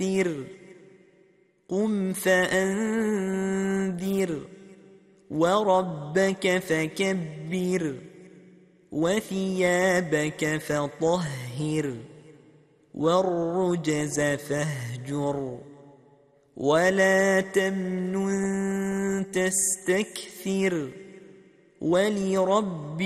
فذكر قم فأنذر وربك فكبر وثيابك فطهر والرجز فاهجر ولا تمنن تستكثر ولربك